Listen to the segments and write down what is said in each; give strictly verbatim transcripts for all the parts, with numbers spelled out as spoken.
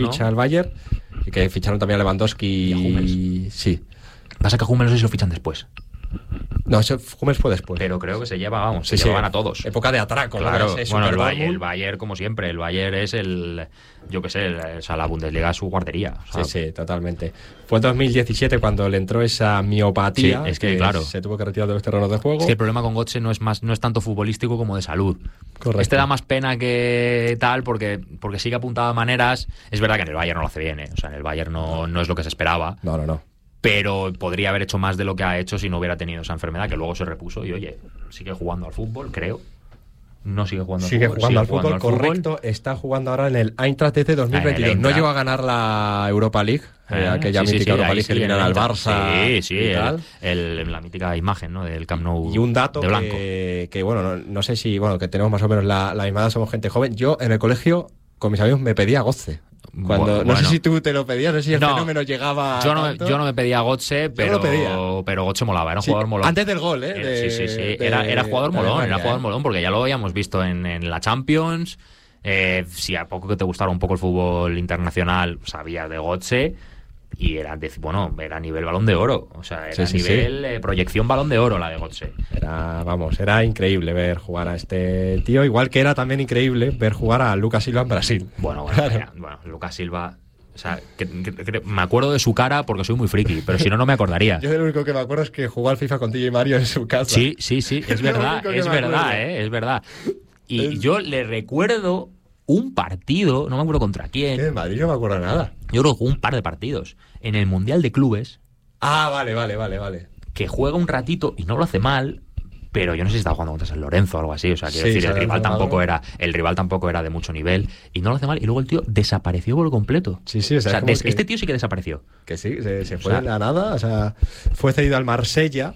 ficha al Bayern, y que ficharon también a Lewandowski y a Hummels. Sí. Pasa que a Hummels no sé si lo fichan después. No, ese Hummels fue después. Pero creo que se lleva, vamos, sí, se sí. llevaban a todos. Época de atraco, claro. ¿no? Bueno, el Bayern, el Bayern, como siempre, el Bayern es el, yo qué sé, el, o sea, la Bundesliga es su guardería. O sea, sí, sí, totalmente. Fue en dos mil diecisiete cuando le entró esa miopatía. Sí, es que, que claro. Se tuvo que retirar de los terrenos de juego. Es que el problema con Götze no es más, no es tanto futbolístico como de salud. Correcto. Este da más pena que tal porque, porque sí que apuntaba maneras. Es verdad que en el Bayern no lo hace bien, ¿eh? O sea, en el Bayern no, no es lo que se esperaba. No, no, no. Pero podría haber hecho más de lo que ha hecho si no hubiera tenido esa enfermedad, que luego se repuso y, oye, sigue jugando al fútbol, creo. No sigue jugando sigue al fútbol. Jugando sigue al jugando fútbol, al fútbol. Correcto. Está jugando ahora en el Eintracht T dos mil veintidós. No llegó a ganar la Europa League, eh, aquella sí, mítica sí, sí, Europa League sí, que eliminan al Barça. Sí, sí, y tal. El, el, la mítica imagen, ¿no? Del Camp Nou. Y un dato de blanco. Que, que bueno, no, no sé si, bueno, que tenemos más o menos la, la misma edad, somos gente joven. Yo en el colegio, con mis amigos, me pedía Götze. Cuando, bueno, no bueno. sé si tú te lo pedías, no sé si el no, fenómeno llegaba. Yo no, me, yo no me pedía Götze, pero, pero Götze molaba, era un sí, jugador molón. Antes del gol, ¿eh? De, sí, sí, sí. De, era, era jugador molón, Alemania, era jugador ¿eh? molón, porque ya lo habíamos visto en, en la Champions. Eh, si a poco que te gustara un poco el fútbol internacional, sabías de Götze. Y era, de, bueno, era nivel Balón de Oro. O sea, era sí, sí, nivel sí. Eh, proyección Balón de Oro la de Götze. Era, vamos, era increíble ver jugar a este tío. Igual que era también increíble ver jugar a Lucas Silva en Brasil. Bueno, bueno, claro. mira, bueno Lucas Silva... O sea, que, que, que, me acuerdo de su cara porque soy muy friki, pero si no, no me acordaría. Yo lo único que me acuerdo es que jugó al FIFA con T J Mario en su casa. Sí, sí, sí, es verdad, es verdad, eh, es verdad. Y es... yo le recuerdo un partido, no me acuerdo contra quién. ¿Qué? En Madrid no me acuerdo nada. Yo creo que jugó un par de partidos en el Mundial de Clubes. Ah, vale, vale, vale, vale. Que juega un ratito y no lo hace mal. Pero yo no sé si estaba jugando contra San Lorenzo o algo así. O sea, quiero sí, decir, el rival tampoco era, el rival tampoco era de mucho nivel. Y no lo hace mal. Y luego el tío desapareció por completo. Sí, sí, o sea, o sea des, que, este tío sí que desapareció. Que sí, se, se fue o sea, de la nada. O sea, fue cedido al Marsella.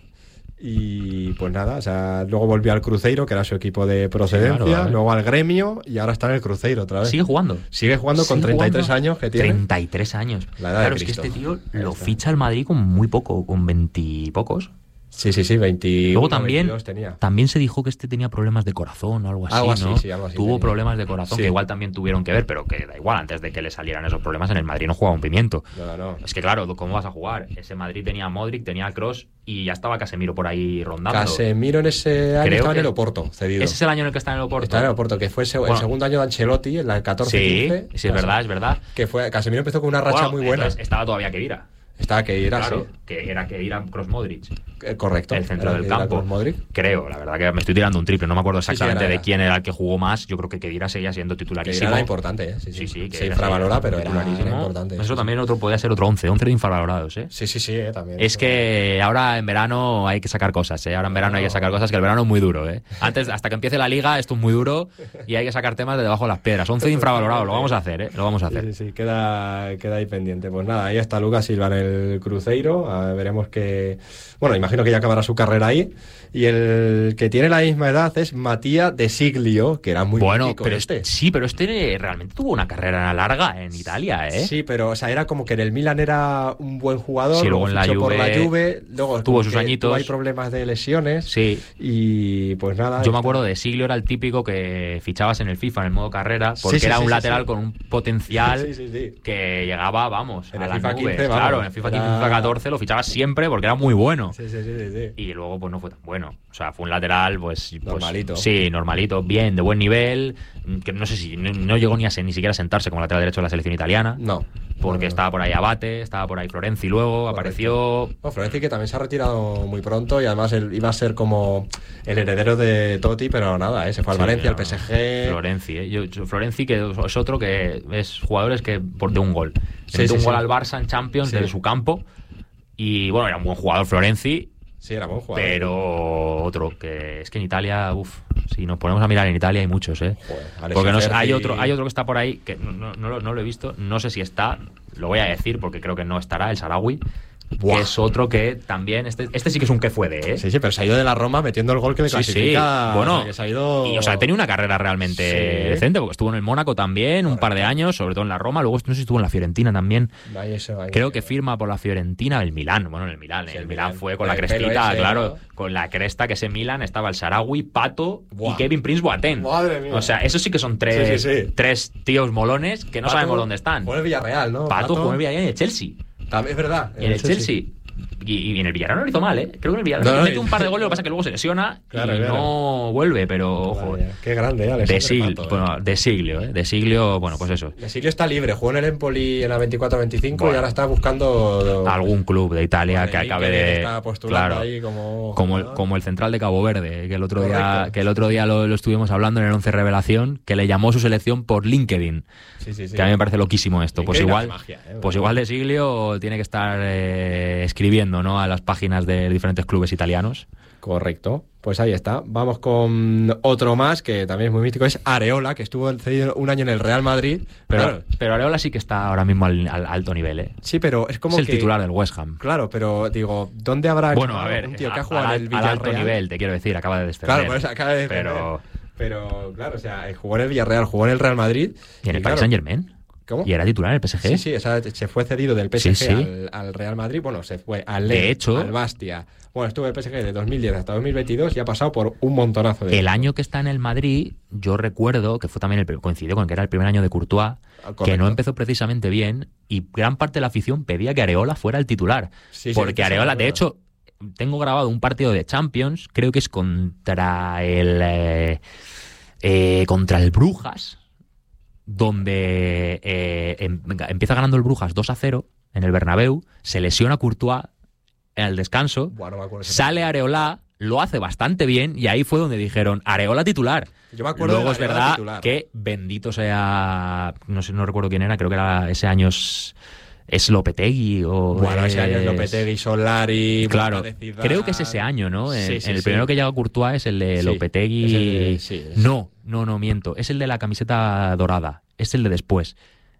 Y pues nada, o sea, luego volvió al Cruzeiro, que era su equipo de procedencia, sí, claro, luego al Gremio y ahora está en el Cruzeiro otra vez. ¿Sigue jugando? Sigue jugando con ¿Sigue treinta y tres jugando? años que tiene. treinta y tres años. La edad claro, de Cristo. Es que este tío lo ficha el Madrid con muy poco, con veintipocos. Sí, sí, sí, veintiuno, Luego también, tenía. también se dijo que este tenía problemas de corazón o algo así, algo así ¿no? Sí, algo así Tuvo tenía. problemas de corazón sí. que igual también tuvieron que ver, pero que da igual, antes de que le salieran esos problemas en el Madrid no jugaba un pimiento. No, no. Es que claro, ¿cómo vas a jugar? Ese Madrid tenía a Modric, tenía a Kroos y ya estaba Casemiro por ahí rondando. Casemiro en ese año Creo estaba que en el Oporto, cedido. Ese es el año en el que está en el Oporto. Está en el Oporto, que fue el bueno, segundo año de Ancelotti, en la catorce quince. Sí, sí, es verdad, es verdad. Que fue, Casemiro empezó con una racha bueno, muy buena. Estaba todavía Khedira. Estaba Khedira, claro, sí. que era Khedira Kroos Modric. Eh, correcto. El centro era del Khedira campo. Modric. Creo, la verdad que me estoy tirando un triple. No me acuerdo exactamente sí, sí, era, de quién era el que jugó más. Yo creo que Khedira seguía siendo titularísimo. Khedira era importante, ¿eh? Sí, sí. sí, sí que se infravalora, pero era, era importante. Eso sí, también sí. otro podía ser otro once. once de infravalorados, ¿eh? Sí, sí, sí, eh, también. Es que ahora en verano hay que sacar cosas, ¿eh? Ahora en verano no. hay que sacar cosas, que el verano es muy duro, ¿eh? Antes, hasta que empiece la liga, esto es muy duro y hay que sacar temas de debajo de las piedras. once de infravalorados, lo vamos a hacer, ¿eh? Lo vamos a hacer. Sí, sí, sí, queda, queda ahí pendiente. Pues nada, ahí está Lucas Silva en el Cruzeiro. A ver, veremos que... Bueno, imagino que ya acabará su carrera ahí. Y el que tiene la misma edad es Matías De Siglio, que era muy bueno, pero este. Sí, pero este realmente tuvo una carrera larga en Italia, ¿eh? Sí, pero o sea, era como que en el Milan era un buen jugador, sí, luego en la Juve, por la Juve, luego tuvo sus añitos. Tuvo hay problemas de lesiones. Sí. Y pues nada. Yo me acuerdo de Siglio, era el típico que fichabas en el FIFA en el modo carrera, porque sí, sí, era sí, un sí, lateral sí. con un potencial sí, sí, sí. que llegaba, vamos, en a el las FIFA nubes. quince, vamos, claro, en el FIFA quince, era... FIFA catorce lo fichabas siempre porque era muy bueno. Sí, sí, sí, sí, sí. Y luego pues no fue tan bueno. O sea, fue un lateral pues... Normalito. Pues, sí, normalito, bien, de buen nivel, que no sé si... No, no llegó ni a ni siquiera a sentarse como lateral derecho de la selección italiana. No. Porque no, no. estaba por ahí Abate, estaba por ahí Florenzi luego, Correcto. apareció... No, Florenzi que también se ha retirado muy pronto y además él iba a ser como el heredero de Totti, pero nada, ¿eh? Se fue al sí, Valencia, no, al P S G... Florenzi, ¿eh? Yo, yo, Florenzi que es otro que es jugadores que por de un gol. Se sí, mete sí, un sí. gol al Barça en Champions sí. desde su campo y bueno, era un buen jugador Florenzi. Sí, era buen jugador. Pero otro, que es que en Italia, uff, si nos ponemos a mirar en Italia hay muchos, ¿eh? Joder, porque no sé, hay, y... otro, hay otro que está por ahí, que no, no, no, lo, no lo he visto, no sé si está, lo voy a decir porque creo que no estará, el Sarawi, Buah. que es otro que también, este, este sí que es un que fue de, ¿eh? Sí, sí, pero se ha ido de la Roma metiendo el gol que le Sí, clasifica. sí. Bueno, o sea, que se ha ido... y, o sea, tenía una carrera realmente Sí. decente, porque estuvo en el Mónaco también, un par de años, sobre todo en la Roma, luego no sé si estuvo en la Fiorentina también. Ahí eso, ahí Creo eso. que firma por la Fiorentina, el Milán, bueno, en el Milán, Sí, el, el Milán Milán. fue con Con la el pelo crestita, ese, claro, ¿no? con la cresta que ese Milán estaba el Sarawi, Pato Buah. y Kevin Prince Boateng. Madre mía. O sea, esos sí que son tres, Sí, sí, sí. tres tíos molones que no Pato sabemos dónde están. Jugó en el Villarreal, ¿no? Pato jugó en el Villarreal y en el Chelsea. También es verdad. Y en el Chelsea. Y, y en el Villarreal no lo hizo mal, ¿eh? Creo que en el Villarreal No, no, mete y- un par de goles, lo que pasa es que luego se lesiona Claro, y claro. no vuelve, pero ojo. Vaya, qué grande, ¿eh? De, Alessandro Sil- Pato, ¿eh? bueno, de Siglio, ¿eh? De Siglio, bueno, pues eso. De Siglio está libre, jugó en el Empoli en la veinticuatro veinticinco Bueno. y ahora está buscando Algún club de Italia Vale, que acabe LinkedIn de. está postulando Claro. ahí como Como el, jugador. como el central de Cabo Verde, que el otro día, Correcto. que el otro día lo, lo estuvimos hablando en el once Revelación, que le llamó su selección por LinkedIn. Sí, sí, sí. Que a mí me parece loquísimo esto. Pues LinkedIn igual, hace magia, ¿eh? pues igual de Siglio tiene que estar eh, escribiendo, ¿no? A las páginas de diferentes clubes italianos. Correcto. Pues ahí está. Vamos con otro más que también es muy mítico. Es Areola, que estuvo cedido un año en el Real Madrid. Pero, Claro. pero Areola sí que está ahora mismo al, al alto nivel, ¿eh? Sí, pero es como es el que... titular del West Ham. Claro, pero digo, ¿dónde habrá Bueno, a ver, un tío que a- ha jugado al, en el al Villarreal? alto nivel, te quiero decir, acaba de descender. Claro, por eso acaba de defender. Pero, Pero, claro, o sea, jugó en el Villarreal, jugó en el Real Madrid. ¿y en el claro, Paris Saint Germain? ¿Cómo? ¿Y era titular en el P S G? Sí, sí, o sea, se fue cedido del P S G Sí, sí. Al, al Real Madrid. Bueno, se fue al De Lens, hecho- al Bastia. Bueno, estuvo en el P S G de dos mil diez hasta dos mil veintidós y ha pasado por un montonazo de... El año que está en el Madrid, yo recuerdo que fue también el, coincidió con que era el primer año de Courtois, Correcto. que no empezó precisamente bien y gran parte de la afición pedía que Areola fuera el titular. Sí, sí, porque que se Areola, me de acuerdo. hecho, tengo grabado un partido de Champions, creo que es contra el eh, eh, contra el Brujas, donde eh, em- empieza ganando el Brujas dos a cero en el Bernabéu, se lesiona Courtois en el descanso, Buah, no me acuerdo ese sale partido. Areola, lo hace bastante bien y ahí fue donde dijeron Areola titular. Yo me acuerdo Luego de es Areola verdad titular. que bendito sea, no sé, no recuerdo quién era, creo que era ese año es, es Lopetegui o Bueno, ese año es es- Lopetegui, Solari... Claro, Boca de Zidane. creo que es ese año, ¿no? En, Sí, sí, en el sí. primero que llega Courtois es el de Sí, Lopetegui. es el de- sí, es- No, no, no miento. Es el de la camiseta dorada. Es el de después.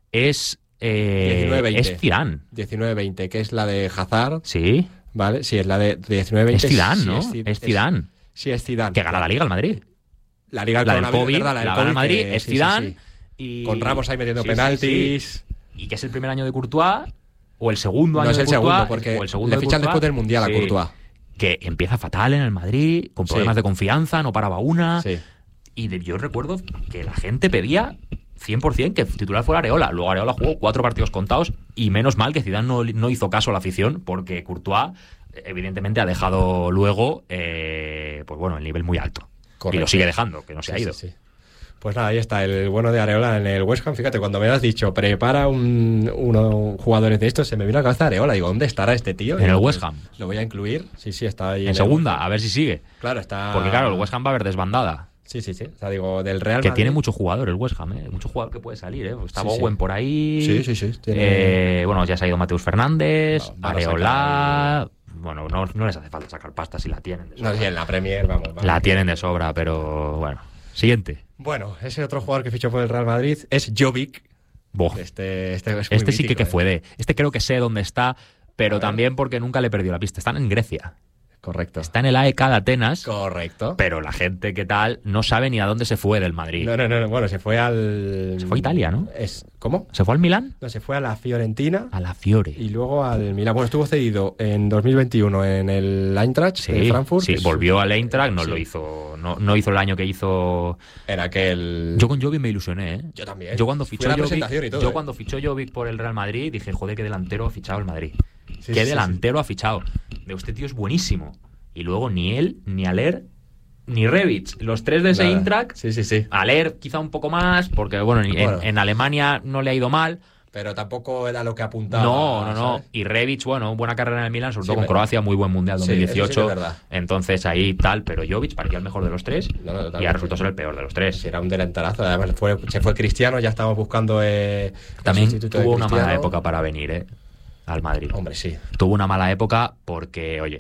Es eh, diecinueve veinte. es Zidane. diecinueve veinte, que es la de Hazard, Sí, ¿vale? Sí, es la de diecinueve veinte. es Zidane, sí, ¿no? Zid- Es Zidane. Sí, es Zidane. Que gana la Liga al Madrid. La Liga del La del coronavirus, COVID, ¿verdad? la, del gana el COVID, Madrid, que- es sí, sí, Zidane. sí. Y... Con Ramos ahí metiendo Sí, sí, penaltis. sí. Y que es el primer año de Courtois, o el segundo No año es de el Courtois, segundo, porque o el segundo le de fichan Courtois. después del Mundial a Sí. Courtois. Que empieza fatal en el Madrid, con problemas Sí. de confianza, no paraba una. Sí. Y de- yo recuerdo que la gente pedía cien por ciento que titular fuera Areola. Luego Areola jugó cuatro partidos contados y menos mal que Zidane no, no hizo caso a la afición porque Courtois evidentemente ha dejado luego eh, pues bueno, el nivel muy alto. Correcto. Y lo sigue dejando, que no se ha Sí, ido. sí, sí. Pues nada, ahí está el bueno de Areola en el West Ham. Fíjate, cuando me has dicho prepara un, uno jugadores de estos, se me vino a la cabeza Areola. Digo, ¿dónde estará este tío? En el Digo, West pues, Ham. Lo voy a incluir. Sí, sí, está ahí. En, en el segunda, West Ham. a ver si sigue. Claro, está. Porque claro, el West Ham va a haber desbandada. Sí, sí, sí. O sea, digo, del Real Que Madrid. tiene mucho jugador el West Ham, ¿eh? Mucho jugador que puede salir, ¿eh? Está Sí, Bowen sí. por ahí. Sí, sí, sí. Tiene- Eh, bueno, ya se ha ido Mateus Fernández, Va- van a Areola. Bueno, no, no les hace falta sacar pasta si la tienen. De No, sobra. sí, en la Premier, vamos. vamos. La tienen de sobra, pero bueno. Siguiente. Bueno, ese otro jugador que fichó por el Real Madrid es Jovic. Boh. Este, este, es muy Este sí que, mítico, que ¿eh? fue de. Este creo que sé dónde está, pero A ver. también porque nunca le perdió la pista. Están en Grecia. Correcto. Está en el A E K de Atenas, Correcto. pero la gente que tal no sabe ni a dónde se fue del Madrid. No, no, no, no, bueno, se fue al... Se fue a Italia, ¿no? Es... ¿Cómo? ¿Se fue al Milán? No, se fue a la Fiorentina A la Fiore. y luego al Milán. Bueno, estuvo cedido en dos mil veintiuno en el Eintracht Sí, de Frankfurt. sí, que es- volvió al Eintracht, no Sí. lo hizo, no, no hizo el año que hizo. En aquel... Yo con Jovic me ilusioné, ¿eh? Yo también. Yo cuando Fui fichó a la Jovic, presentación y todo, yo ¿eh? cuando fichó Jovic por el Real Madrid dije, joder, qué delantero ha fichado el Madrid. Sí, qué sí, delantero ha fichado. De este tío es buenísimo. Y luego ni él, ni Aler, ni Rebic, los tres de ese Nada. Eintracht. Sí, sí, sí. Aler quizá un poco más, porque bueno, en, Bueno. en Alemania no le ha ido mal. Pero tampoco era lo que apuntaba. No, no, no. ¿sabes? Y Rebic, bueno, buena carrera en el Milan, sobre Sí, todo con pero- Croacia, muy buen mundial Sí, dos mil eso sí que dieciocho. es verdad. Entonces ahí tal, pero Jovic parecía el mejor de los tres No, no, y totalmente. ha resultado ser el peor de los tres. Sí, era un delanterazo. Además, fue, se fue Cristiano, ya estábamos buscando eh, el También sustituto de tuvo una mala Cristiano. época para venir, ¿eh? Al Madrid. Hombre, sí. Tuvo una mala época porque, oye,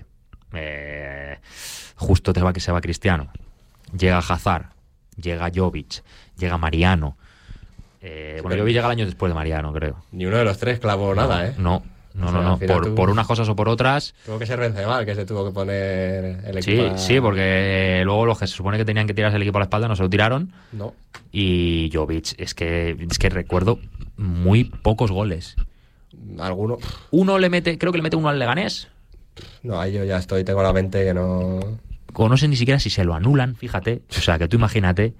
eh, justo te va que se va Cristiano. Llega Hazard, llega Jovic, llega Mariano. Eh, bueno, pero- Jovic llega el año después de Mariano, creo. Ni uno de los tres clavó nada, ¿eh? No. No, O sea, no, no. al final Por, tú- por unas cosas o por otras. Tuvo que ser Benzema el que se tuvo que poner el Sí, equipo. a- sí, porque luego los que se supone que tenían que tirarse el equipo a la espalda no se lo tiraron. No. Y Jovic, es que, es que recuerdo muy pocos goles. Alguno. Uno le mete, creo que le mete uno al Leganés. No, ahí yo ya estoy, tengo la mente que no. O no sé ni siquiera si se lo anulan, fíjate. O sea, que tú imagínate.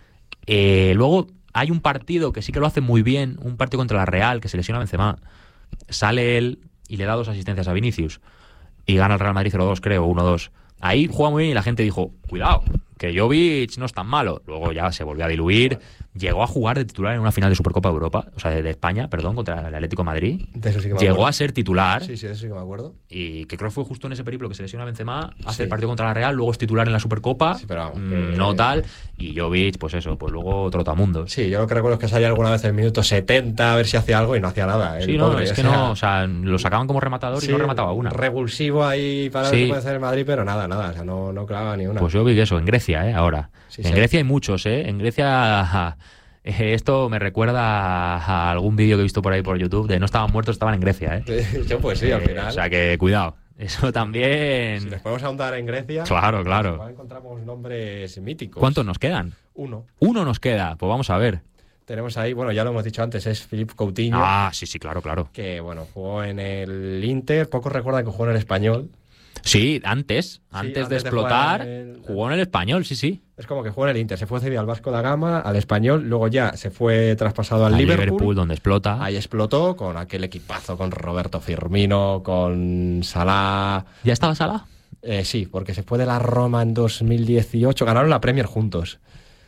Eh, luego hay un partido que sí que lo hace muy bien, un partido contra la Real, que se lesiona a Benzema. Sale él y le da dos asistencias a Vinicius. Y gana el Real Madrid cero dos, creo, uno dos. Ahí juega muy bien y la gente dijo, cuidado, que Jovic no es tan malo. Luego ya se volvió a diluir. Llegó a jugar de titular en una final de Supercopa de Europa, o sea, de, de España, perdón, contra el Atlético de Madrid. De eso sí que me Llegó acuerdo. a ser titular. Sí, sí, de eso sí que me acuerdo. Y que creo que fue justo en ese periplo que se lesiona a Benzema, hace Sí. el partido contra la Real, luego es titular en la Supercopa, Sí, pero vamos, mm, que- no tal, y Jovic, pues eso, pues luego trotamundos. Sí, yo lo que recuerdo es que salía alguna vez en el minuto setenta a ver si hacía algo y no hacía nada. el Sí, no, pobre, es o que sea, no, o sea, lo sacaban como rematador y sí, no remataba una. Revulsivo ahí para Sí. ver qué puede hacer el Madrid, pero nada, nada, o sea, no, no clavaba ni una. Pues Jovic eso, en Grecia, ¿eh? Ahora. Sí, en sí. Grecia hay muchos, ¿eh? En Grecia... ajá, eh, esto me recuerda a, a algún vídeo que he visto por ahí por YouTube de no estaban muertos, estaban en Grecia, ¿eh? Yo pues sí, al Eh, final. O sea que cuidado, eso también... Si nos podemos ahondar en Grecia, Claro, claro. igual encontramos nombres míticos. ¿Cuántos nos quedan? Uno. Uno nos queda, pues vamos a ver. Tenemos ahí, bueno, ya lo hemos dicho antes, es Philippe Coutinho, Ah, sí, sí, claro, claro. que bueno, jugó en el Inter, pocos recuerdan que jugó en el Español. Sí, antes, antes, de antes de explotar, jugar en el- jugó en el Español, sí, sí. Es como que jugó en el Inter, se fue cedido al Vasco da Gama, al Español, luego ya se fue traspasado al Al Liverpool. donde explota. Ahí explotó con aquel equipazo, con Roberto Firmino, con Salah. ¿Ya estaba Salah? Eh, sí, porque se fue de la Roma en dos mil dieciocho, ganaron la Premier juntos.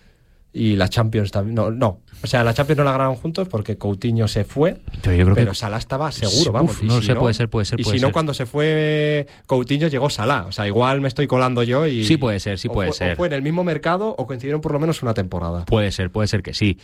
Y la Champions también. No, no. O sea, la Champions no la ganaron juntos porque Coutinho se fue. Pero yo creo pero que... Salah estaba seguro, Uf, vamos. y no lo si sé, puede ser, puede ser, Y puede si no, ser. cuando se fue Coutinho llegó Salah. O sea, igual me estoy colando yo y. Sí puede ser, sí o puede fue- ser. O fue en el mismo mercado o coincidieron por lo menos una temporada. Puede ser, puede ser que sí.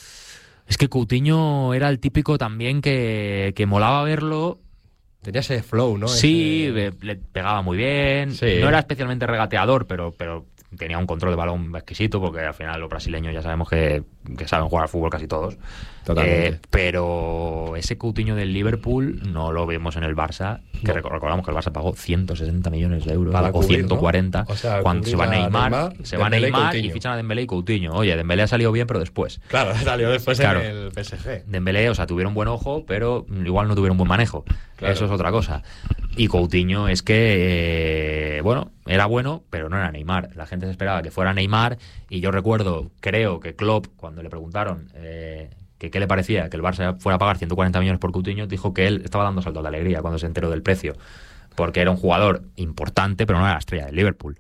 Es que Coutinho era el típico también que, que molaba verlo. Tenía ese flow, ¿no? Sí, Ese- le, le pegaba muy bien. Sí. No era especialmente regateador, pero, pero tenía un control de balón exquisito, porque al final los brasileños ya sabemos que, que saben jugar al fútbol casi todos. Totalmente. Eh, pero ese Coutinho del Liverpool no lo vemos en el Barça, que No. recor- recordamos que el Barça pagó ciento sesenta millones de euros Para o cubrir, ciento cuarenta. ¿no? O sea, cuando cubrir se va a Neymar, Neymar, se va Dembélé y Neymar y, Coutinho. fichan a Dembélé y Coutinho. Oye, Dembélé ha salido bien, pero después. Claro, salió después Claro. en el P S G. Dembélé, o sea, tuvieron buen ojo, pero igual no tuvieron buen manejo. Claro. Eso es otra cosa. Y Coutinho es que, eh, bueno, era bueno, pero no era Neymar. La gente se esperaba que fuera Neymar y yo recuerdo, creo que Klopp, cuando le preguntaron eh, que qué le parecía que el Barça fuera a pagar ciento cuarenta millones por Coutinho, dijo que él estaba dando saltos de alegría cuando se enteró del precio. Porque era un jugador importante, pero no era la estrella del Liverpool.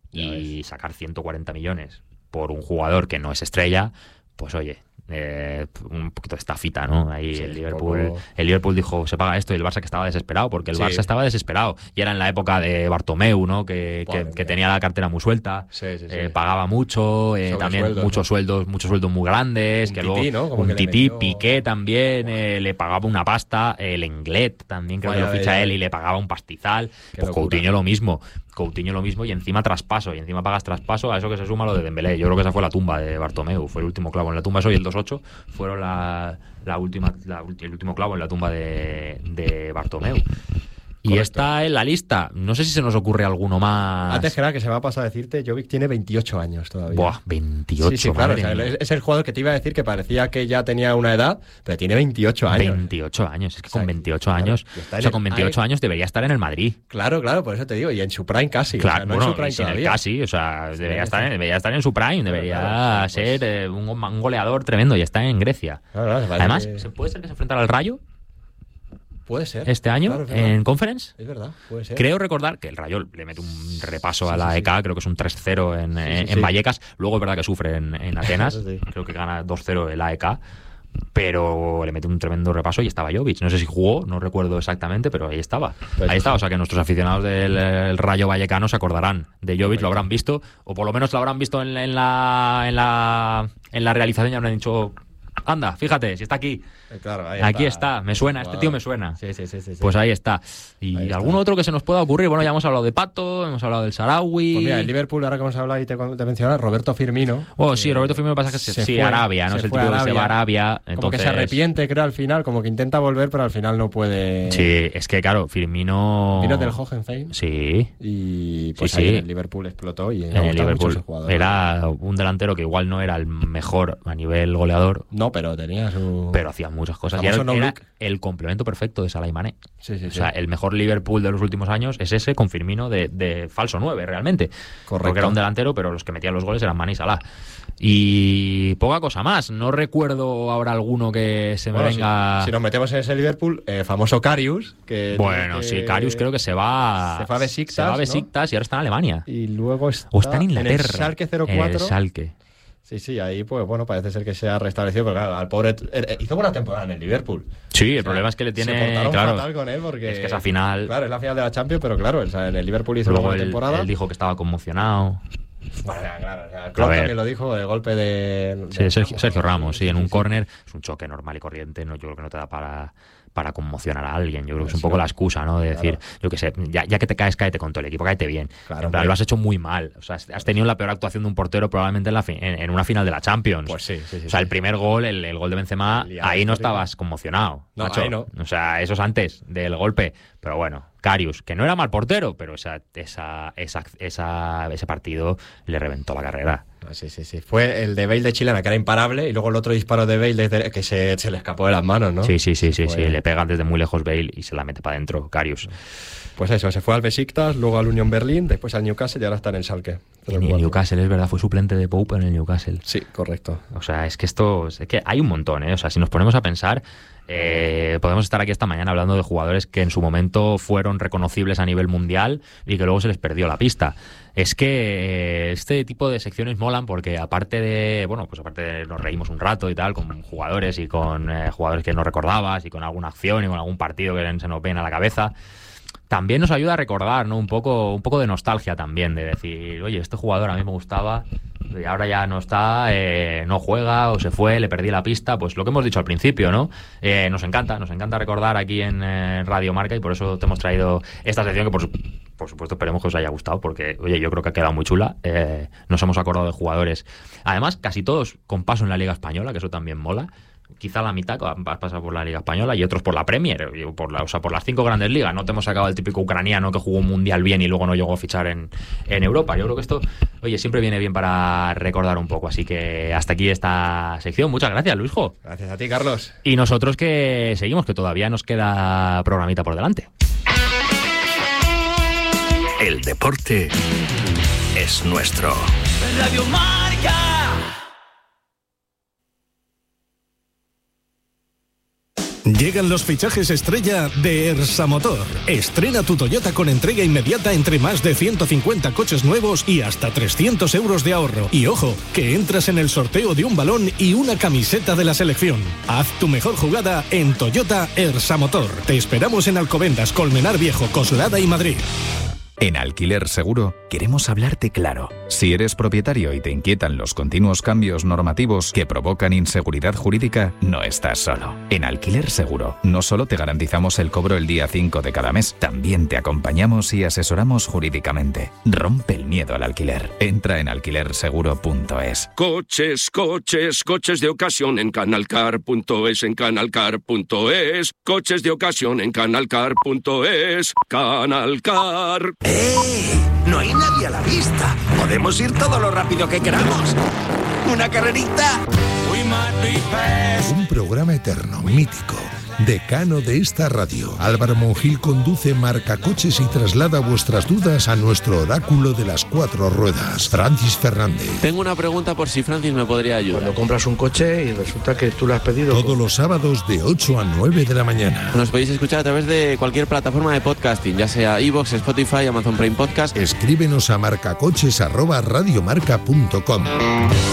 Y sacar ciento cuarenta millones por un jugador que no es estrella, pues oye, eh, un poquito de estafita, ¿no? Ahí Sí, el un Liverpool, poco- el Liverpool dijo, se paga esto, y el Barça que estaba desesperado, porque el Sí. Barça estaba desesperado. Y era en la época de Bartomeu, ¿no? Que, que- Madre que mía. tenía la cartera muy suelta. Sí, sí, sí. Eh, pagaba mucho, eh, también Sobresueldos, muchos ¿no? sueldos, muchos sueldos muy grandes, Un que tití, luego ¿no? Como un que le tití, metió- Piqué también eh, le pagaba una pasta, el Englet también creo Vaya que lo ficha de- él y le pagaba un pastizal. Qué Pues locura. Coutinho lo mismo, Coutinho lo mismo y encima traspaso, y encima pagas traspaso, a eso que se suma lo de Dembélé. Yo creo que esa fue la tumba de Bartomeu, fue el último clavo en la tumba, eso y el dos ocho fueron la, la última, la ulti- el último clavo en la tumba de, de Bartomeu. Y Correcto. está en la lista. No sé si se nos ocurre alguno más. Antes que nada, que se me ha pasado a decirte, Jovic tiene veintiocho años todavía. Buah, veintiocho, Sí, sí, claro. madre o sea, mía. es, es el jugador que te iba a decir que parecía que ya tenía una edad, pero tiene veintiocho años. veintiocho años, es que O sea, con veintiocho claro, años, y está o en sea, el- con veintiocho ahí- años debería estar en el Madrid. Claro, claro, por eso te digo. Y en su prime casi. Claro, o sea, no bueno, en su prime y sin el todavía. casi, o sea, debería sí. estar, en, debería estar en su prime, debería claro, pues- ser eh, un, un goleador tremendo y está en Grecia. Claro, claro, parece Además, que- ¿se puede ser que se enfrentara al Rayo puede ser. este año Claro, es verdad. en Conference? Es verdad, puede ser. Creo recordar que el Rayo le mete un repaso Sí, a la sí, E K, creo que es un tres cero en, Sí, sí, en, sí. en Vallecas. Luego es verdad que sufre en, en Atenas, Eso sí. creo que gana dos cero el A E K. Pero le mete un tremendo repaso y estaba Jovic. No sé si jugó, no recuerdo exactamente, pero ahí estaba. Pues ahí sí. estaba, o sea que nuestros aficionados del el Rayo Vallecano se acordarán de Jovic, lo habrán visto, o por lo menos lo habrán visto en, en la, en, la, en la realización y habrán dicho, anda, fíjate, si está aquí. Eh, claro, ahí Aquí está, está, me suena, este tío me suena. Sí, sí, sí, sí, sí. Pues ahí está. ¿Y Ahí está. algún otro que se nos pueda ocurrir? Bueno, ya hemos hablado de Pato, hemos hablado del Sarawi. Pues mira, el Liverpool, ahora que hemos hablado y te, te mencionas, Roberto Firmino. Oh, sí, Roberto Firmino pasa que se, se sí, fue, Arabia, ¿no? se Es el fue tipo a que se va a Arabia. Como Entonces... que se arrepiente, creo, al final, como que intenta volver, pero al final no puede. Sí, es que claro, Firmino... Vino del Hoffenheim. Sí. Y pues Sí, ahí sí. en el Liverpool explotó y En el Liverpool era un delantero que igual no era el mejor a nivel goleador, No, pero tenía su. pero hacía muchas cosas. Y Famoso era, no era look. el complemento perfecto de Salah y Mané. Sí, sí, O sí. sea, el mejor Liverpool de los últimos años es ese con Firmino de, de falso nueve, realmente. Correcto. Porque era un delantero, pero los que metían los goles eran Mané y Salah. Y poca cosa más. No recuerdo ahora alguno que se me Bueno, venga... Si, si nos metemos en ese Liverpool, eh, famoso Karius. Que Bueno, que- sí, Karius creo que se va... Se fue a Besiktas, Se va a ¿no? Besiktas y ahora está en Alemania. Y luego está, O está en Inglaterra. el Schalke cero En cuatro. el Schalke. Sí, sí, ahí pues bueno, parece ser que se ha restablecido, pero claro, al pobre eh, eh, hizo buena temporada en el Liverpool. Sí, el O sea, problema es que le tiene... se portaron claro, fatal con él porque es que esa final... Claro, es la final de la Champions, pero claro, o sea, en el Liverpool hizo Luego una buena él, temporada. él dijo que estaba conmocionado. Bueno, claro, o sea, Klopp ver. también lo dijo, el golpe de, Sí, de Sergio, Sergio Ramos, sí, en un sí. córner. Es un choque normal y corriente, no, yo creo que no te da para, para conmocionar a alguien. Yo creo que es un Sí, poco no. la excusa, ¿no? De decir, Claro. yo qué sé, ya, ya que te caes, cáete con todo el equipo, cáete bien. Claro, En plan, hombre. lo has hecho muy mal. O sea, has tenido la peor actuación de un portero probablemente en, la fi- en, en una final de la Champions. Pues sí, sí, sí. O sea, sí. el primer gol, el, el gol de Benzema, Liado, ahí no sí. estabas conmocionado. No, macho. ahí no. O sea, eso es antes del golpe. Pero bueno, Karius, que no era mal portero, pero esa, esa, esa, esa, ese partido le reventó la carrera. Ah, sí, sí, sí. Fue el de Bale de Chilena, que era imparable, y luego el otro disparo de Bale desde- que se, se le escapó de las manos, ¿no? Sí, sí, sí, sí, Fue- sí. Le pegan desde muy lejos Bale y se la mete para adentro, Karius. Pues eso, se fue al Besiktas, luego al Union Berlin, después al Newcastle y ahora está en el Schalke. En el Newcastle, es verdad, fue suplente de Pope en el Newcastle. Sí, correcto. O sea, es que esto, es que hay un montón, ¿eh? O sea, si nos ponemos a pensar, eh, podemos estar aquí esta mañana hablando de jugadores que en su momento fueron reconocibles a nivel mundial y que luego se les perdió la pista. Es que eh, este tipo de secciones molan porque aparte de, bueno, pues aparte de nos reímos un rato y tal con jugadores y con eh, jugadores que no recordabas y con alguna acción y con algún partido que se nos viene a la cabeza, también nos ayuda a recordar, ¿no? Un poco, un poco de nostalgia también, de decir, oye, este jugador a mí me gustaba y ahora ya no está, eh, no juega o se fue, le perdí la pista. Pues lo que hemos dicho al principio, ¿no? Eh, nos encanta, nos encanta recordar aquí en eh, Radio Marca y por eso te hemos traído esta sección que por, su- por supuesto esperemos que os haya gustado porque, oye, yo creo que ha quedado muy chula. Eh, nos hemos acordado de jugadores, además casi todos con paso en la Liga Española, que eso también mola. Quizá la mitad ha pasado por la Liga Española y otros por la Premier, por la, o sea, por las cinco grandes ligas. No te hemos sacado el típico ucraniano que jugó un mundial bien y luego no llegó a fichar en, en Europa. Yo creo que esto, oye, siempre viene bien para recordar un poco. Así que hasta aquí esta sección. Muchas gracias, Luisjo. Gracias a ti, Carlos. Y nosotros que seguimos, que todavía nos queda programita por delante. El deporte es nuestro. Radio Marca. Llegan los fichajes estrella de Ersa Motor. Estrena tu Toyota con entrega inmediata entre más de ciento cincuenta coches nuevos y hasta trescientos euros de ahorro. Y ojo, que entras en el sorteo de un balón y una camiseta de la selección. Haz tu mejor jugada en Toyota Ersa Motor. Te esperamos en Alcobendas, Colmenar Viejo, Coslada y Madrid. En Alquiler Seguro queremos hablarte claro. Si eres propietario y te inquietan los continuos cambios normativos que provocan inseguridad jurídica, no estás solo. En Alquiler Seguro no solo te garantizamos el cobro el día cinco de cada mes, también te acompañamos y asesoramos jurídicamente. Rompe el miedo al alquiler. Entra en alquiler seguro punto es. Coches, coches, coches de ocasión en canalcar punto es, en canalcar punto es. Coches de ocasión en canalcar punto es. Canalcar. ¡Eh! No hay nadie a la vista. Podemos ir todo lo rápido que queramos. ¿Una carrerita? Un programa eterno, mítico, decano de esta radio. Álvaro Monjil conduce Marca Coches y traslada vuestras dudas a nuestro oráculo de las cuatro ruedas, Francis Fernández. Tengo una pregunta por si Francis me podría ayudar. Cuando compras un coche y resulta que tú lo has pedido... Todos los sábados de ocho a nueve de la mañana. Nos podéis escuchar a través de cualquier plataforma de podcasting, ya sea iVoox, Spotify, Amazon Prime Podcast. Escríbenos a marcacoches arroba radiomarca punto com.